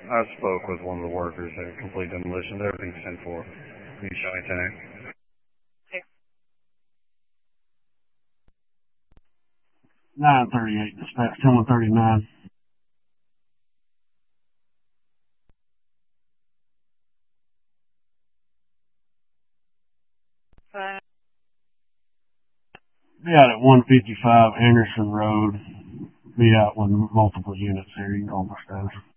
I spoke with one of the workers at Complete Demolitions. Everything's 10-4. Can you show me 10-8? 938, dispatch 10-139. Be out at 155 Anderson Road. Be out with multiple units here. You can almost